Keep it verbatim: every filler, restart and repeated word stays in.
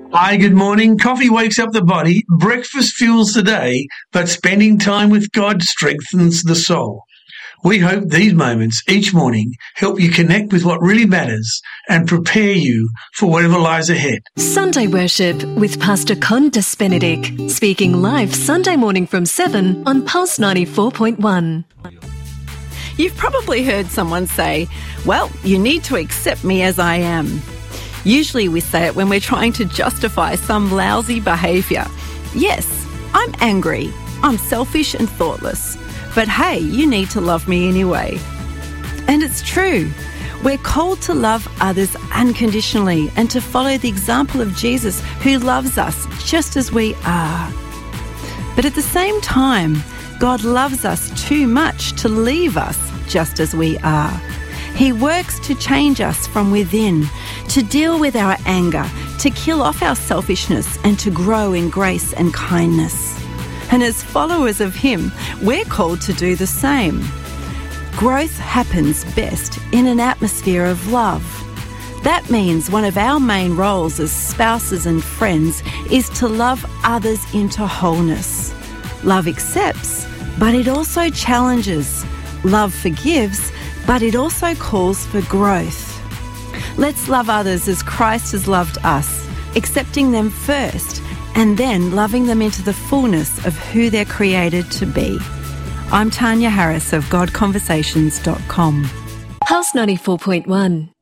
Hi, good morning. Coffee wakes up the body, breakfast fuels the day, but spending time with God strengthens the soul. We hope these moments each morning help you connect with what really matters and prepare you for whatever lies ahead. Sunday Worship with Pastor Con Despenedic, speaking live Sunday morning from seven on Pulse ninety-four point one. You've probably heard someone say, well, you need to accept me as I am. Usually we say it when we're trying to justify some lousy behaviour. Yes, I'm angry, I'm selfish and thoughtless, but hey, you need to love me anyway. And it's true. We're called to love others unconditionally and to follow the example of Jesus, who loves us just as we are. But at the same time, God loves us too much to leave us just as we are. He works to change us from within, to deal with our anger, to kill off our selfishness and to grow in grace and kindness. And as followers of Him, we're called to do the same. Growth happens best in an atmosphere of love. That means one of our main roles as spouses and friends is to love others into wholeness. Love accepts, but it also challenges. Love forgives, but it also calls for growth. Let's love others as Christ has loved us, accepting them first and then loving them into the fullness of who they're created to be. I'm Tanya Harris of God Conversations dot com. Pulse ninety-four point one.